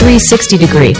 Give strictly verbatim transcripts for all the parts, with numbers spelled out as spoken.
three sixty degree.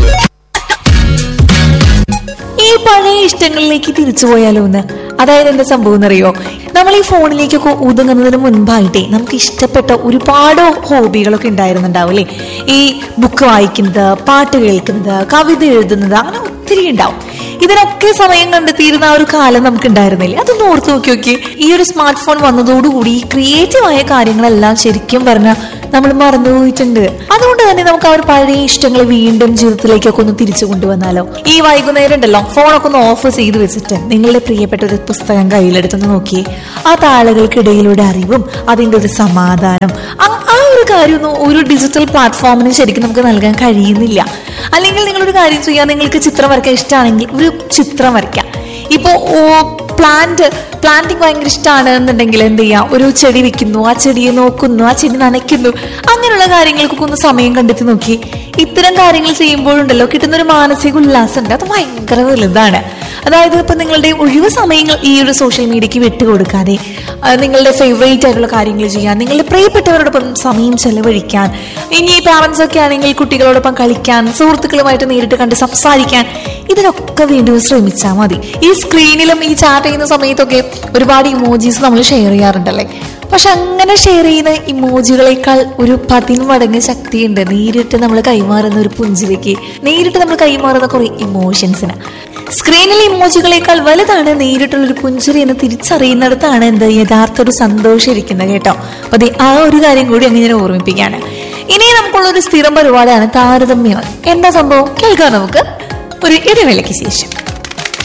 ഈ പഴയ ഇഷ്ടങ്ങളിലേക്ക് തിരിച്ചു പോയാലോ എന്ന്. അതായത് എന്താ സംഭവം എന്നറിയോ, നമ്മൾ ഈ ഫോണിലേക്കൊക്കെ ഒതുങ്ങുന്നതിന് മുൻപായിട്ടേ നമുക്ക് ഇഷ്ടപ്പെട്ട ഒരുപാട് ഹോബികളൊക്കെ ഉണ്ടായിരുന്നുണ്ടാവും അല്ലേ. ഈ ബുക്ക് വായിക്കുന്നത്, പാട്ട് കേൾക്കുന്നത്, കവിത എഴുതുന്നത്, അങ്ങനെ ഒത്തിരി ഉണ്ടാവും. ഇതിനൊക്കെ സമയം കണ്ടെത്തിയിരുന്ന ആ ഒരു കാലം നമുക്ക് ഉണ്ടായിരുന്നില്ലേ? അതൊന്ന് ഓർത്ത് നോക്കി നോക്കി. ഈ ഒരു സ്മാർട്ട് ഫോൺ വന്നതോടുകൂടി ഈ ക്രിയേറ്റീവായ കാര്യങ്ങളെല്ലാം ശരിക്കും പറഞ്ഞാൽ നമ്മൾ മറന്നുപോയിട്ടുണ്ട്. അതുകൊണ്ട് തന്നെ നമുക്ക് ആ ഒരു പഴയ ഇഷ്ടങ്ങൾ വീണ്ടും ജീവിതത്തിലേക്കൊക്കെ ഒന്ന് തിരിച്ചു കൊണ്ടുവന്നാലോ. ഈ വൈകുന്നേരം ഉണ്ടല്ലോ, ഫോണൊക്കെ ഒന്ന് ഓഫ് ചെയ്ത് വെച്ചിട്ട് നിങ്ങളുടെ പ്രിയപ്പെട്ട ഒരു പുസ്തകം കയ്യിലെടുത്തൊന്ന് നോക്കി. ആ താളുകൾക്കിടയിലൂടെ അറിവും അതിൻ്റെ ഒരു സമാധാനം, ആ ഒരു കാര്യമൊന്നും ഒരു ഡിജിറ്റൽ പ്ലാറ്റ്ഫോമിന് ശരിക്കും നമുക്ക് നൽകാൻ കഴിയുന്നില്ല. അല്ലെങ്കിൽ നിങ്ങളൊരു കാര്യം ചെയ്യാൻ, നിങ്ങൾക്ക് ചിത്രം വരയ്ക്കാൻ ഇഷ്ടമാണെങ്കിൽ ഒരു ചിത്രം വരയ്ക്കാം. ഇപ്പോ പ്ലാന്റ് പ്ലാന്റിങ് ഭയങ്കര ഇഷ്ടമാണ് എന്നുണ്ടെങ്കിൽ എന്ത് ചെയ്യാം, ഒരു ചെടി വെക്കുന്നു, ആ ചെടിയെ നോക്കുന്നു, ആ ചെടി നനയ്ക്കുന്നു, അങ്ങനെയുള്ള കാര്യങ്ങൾക്കൊക്കെ ഒന്ന് സമയം കണ്ടെത്തി നോക്കി. ഇത്തരം കാര്യങ്ങൾ ചെയ്യുമ്പോഴുണ്ടല്ലോ കിട്ടുന്നൊരു മാനസിക ഉല്ലാസം ഉണ്ട്, അത് ഭയങ്കര വലുതാണ്. അതായത് ഇപ്പൊ നിങ്ങളുടെ ഒഴിവ് സമയങ്ങൾ ഈ ഒരു സോഷ്യൽ മീഡിയക്ക് വിട്ടുകൊടുക്കാതെ നിങ്ങളുടെ ഫേവറേറ്റ് ആയിട്ടുള്ള കാര്യങ്ങൾ ചെയ്യാൻ, നിങ്ങളുടെ പ്രിയപ്പെട്ടവരോടൊപ്പം സമയം ചെലവഴിക്കാൻ, ഇനി പാരന്റ്സ് ഒക്കെ ആണെങ്കിൽ കുട്ടികളോടൊപ്പം കളിക്കാൻ, സുഹൃത്തുക്കളുമായിട്ട് നേരിട്ട് കണ്ട് സംസാരിക്കാൻ, ഇതിനൊക്കെ വേണ്ടി ശ്രമിച്ചാൽ മതി. ഈ സ്ക്രീനിലും ഈ ചാറ്റ് ചെയ്യുന്ന സമയത്തൊക്കെ ഒരുപാട് ഇമോജീസ് നമ്മൾ ഷെയർ ചെയ്യാറുണ്ടല്ലേ. പക്ഷെ അങ്ങനെ ഷെയർ ചെയ്യുന്ന ഇമോജികളെക്കാൾ ഒരു പതിന്മടങ്ങ് ശക്തിയുണ്ട് നേരിട്ട് നമ്മൾ കൈമാറുന്ന ഒരു പുഞ്ചിരിക്ക്, നേരിട്ട് നമ്മൾ കൈമാറുന്ന കുറെ ഇമോഷൻസിന്. സ്ക്രീനിലെ ഇമോജികളെക്കാൾ വലുതാണ് നേരിട്ടുള്ള ഒരു പുഞ്ചിരി എന്ന് തിരിച്ചറിയുന്നിടത്താണ് എന്താ യഥാർത്ഥ ഒരു സന്തോഷം ഇരിക്കുന്നത് കേട്ടോ. അപ്പൊ അത് ആ ഒരു കാര്യം കൂടി അങ്ങനെ ഓർമ്മിപ്പിക്കുകയാണ്. ഇനി നമുക്കുള്ള ഒരു സ്ഥിരം പരിപാടിയാണ് താരതമ്യം. എന്താ സംഭവം കേൾക്കാം നമുക്ക് ഒരു ഇടവേളയ്ക്ക് ശേഷം.